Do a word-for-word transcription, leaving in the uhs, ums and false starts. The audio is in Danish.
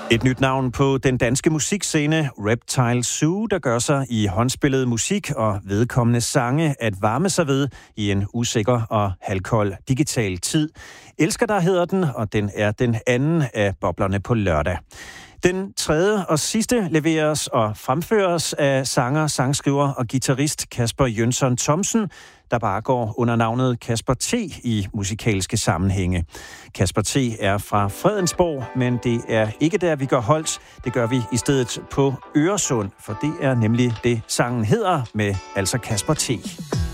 Et nyt navn på den danske musikscene, Reptile Zoo, der gør sig i håndspillet musik og vedkommende sange at varme sig ved i en usikker og halvkold digital tid. Elsker dig hedder den, og den er den anden af boblerne på lørdag. Den tredje og sidste leveres og fremføres af sanger, sangskriver og guitarist Kasper Jønsson Thomsen, der bare går under navnet Kasper T i musikalske sammenhænge. Kasper T er fra Fredensborg, men det er ikke der, vi gør holdt. Det gør vi i stedet på Øresund, for det er nemlig det, sangen hedder med, altså Kasper T.